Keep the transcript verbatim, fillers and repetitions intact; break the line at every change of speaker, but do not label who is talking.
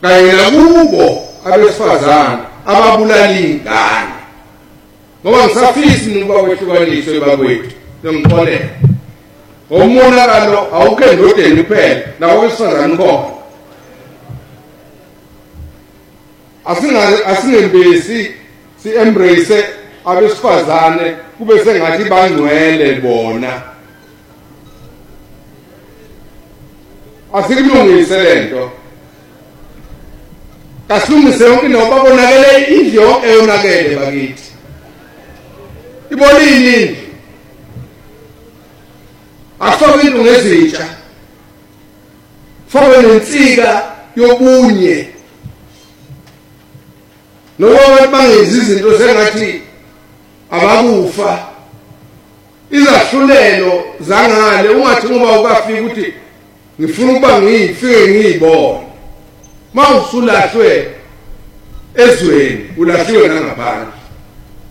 kanye nakubo abesifazana ababulala ingane ngoba ngisafisi ukuba kwehlukaniswe bakwethu ngixolele umonakalo awukho endodeni kuphela nawo wesifazana khona asinga asingembesi si embrace abesifazane kube sengathi bangcwele bona asikulungise lento kasilungise yonke into babonakele indlu eyonakele bakithi ibolini afake into ngezitsha fake nensika yobunye noma bangenzi izinto sengathi abakufa izahlulelo zangale ungathi ngoba ukafika ukuthi ngifuna ukuba ngifike ngiyibone mawusulahlwe ezweni ulahliwe nangaphandle